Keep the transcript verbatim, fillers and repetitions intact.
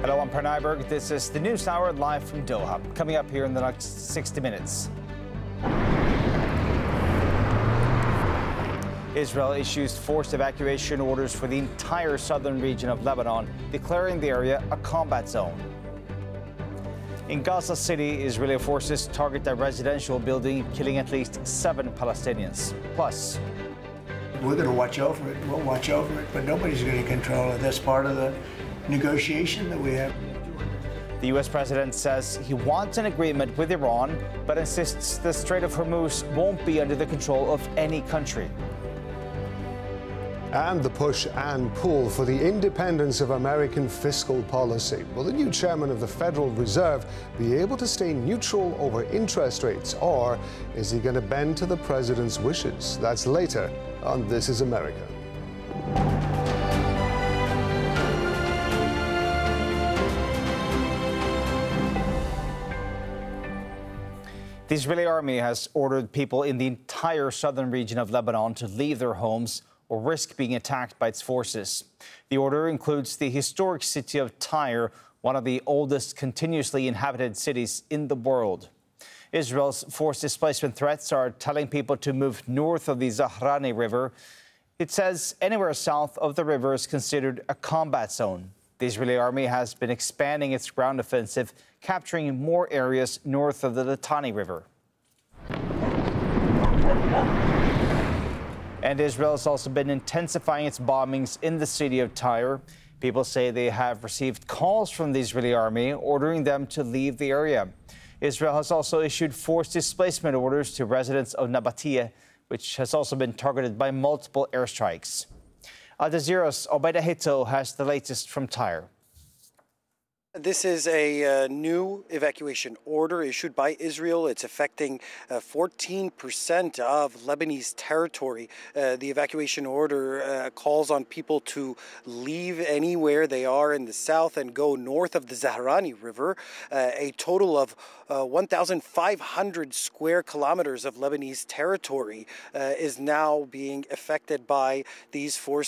Hello, I'm Per Nyberg. This is the News Hour live from Doha. Coming up here in the next sixty minutes. Israel issues forced evacuation orders for the entire southern region of Lebanon, declaring the area a combat zone. In Gaza City, Israeli forces target a residential building, killing at least seven Palestinians. Plus, we're going to watch over it. We'll watch over it, but nobody's going to control it. That's part of the negotiation that we have. The U S president says he wants an agreement with Iran, but insists the Strait of Hormuz won't be under the control of any country. And the push and pull for the independence of American fiscal policy. Will the new chairman of the Federal Reserve be able to stay neutral over interest rates, or is he going to bend to the president's wishes? That's later on This Is America. The Israeli army has ordered people in the entire southern region of Lebanon to leave their homes or risk being attacked by its forces. The order includes the historic city of Tyre, one of the oldest continuously inhabited cities in the world. Israel's forced displacement threats are telling people to move north of the Zahrani River. It says anywhere south of the river is considered a combat zone. The Israeli army has been expanding its ground offensive, capturing more areas north of the Litani River. And Israel has also been intensifying its bombings in the city of Tyre. People say they have received calls from the Israeli army ordering them to leave the area. Israel has also issued forced displacement orders to residents of Nabatea, which has also been targeted by multiple airstrikes. Al Jazeera's Obaida Hito has the latest from Tyre. This is a uh, new evacuation order issued by Israel. It's affecting uh, fourteen percent of Lebanese territory. Uh, the evacuation order uh, calls on people to leave anywhere they are in the south and go north of the Zahrani River. Uh, a total of uh, one thousand five hundred square kilometers of Lebanese territory uh, is now being affected by these forced